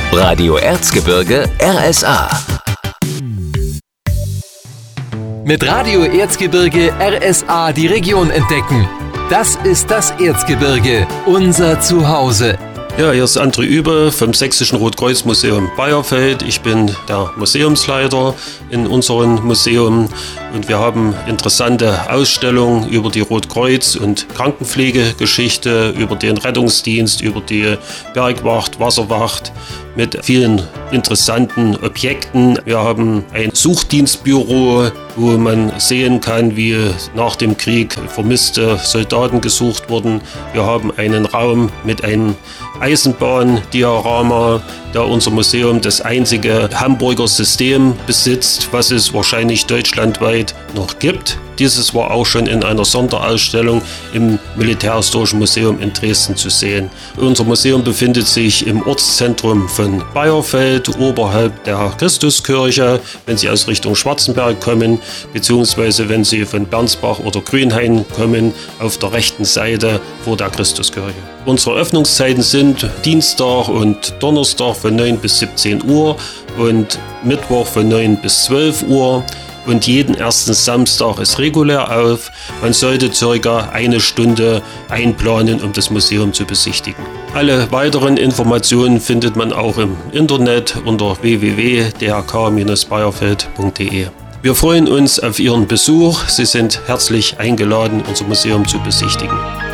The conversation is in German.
Radio Erzgebirge RSA. Mit Radio Erzgebirge RSA die Region entdecken. Das ist das Erzgebirge, unser Zuhause. Ja, hier ist André Übe vom Sächsischen Rotkreuz-Museum Bayerfeld. Ich bin der Museumsleiter in unserem Museum und wir haben interessante Ausstellungen über die Rotkreuz- und Krankenpflegegeschichte, über den Rettungsdienst, über die Bergwacht, Wasserwacht mit vielen interessanten Objekten. Wir haben ein Suchdienstbüro, wo man sehen kann, wie nach dem Krieg vermisste Soldaten gesucht wurden. Wir haben einen Raum mit einem Eisenbahndiorama, da unser Museum das einzige Hamburger System besitzt, was es wahrscheinlich deutschlandweit noch gibt. Dieses war auch schon in einer Sonderausstellung im Militärhistorischen Museum in Dresden zu sehen. Unser Museum befindet sich im Ortszentrum von Bayerfeld, oberhalb der Christuskirche, wenn Sie aus Richtung Schwarzenberg kommen, beziehungsweise wenn Sie von Bernsbach oder Grünhain kommen, auf der rechten Seite vor der Christuskirche. Unsere Öffnungszeiten sind Dienstag und Donnerstag von 9 bis 17 Uhr und Mittwoch von 9 bis 12 Uhr. Und jeden ersten Samstag ist regulär auf. Man sollte ca. eine Stunde einplanen, um das Museum zu besichtigen. Alle weiteren Informationen findet man auch im Internet unter www.drk-bayerfeld.de. Wir freuen uns auf Ihren Besuch. Sie sind herzlich eingeladen, unser Museum zu besichtigen.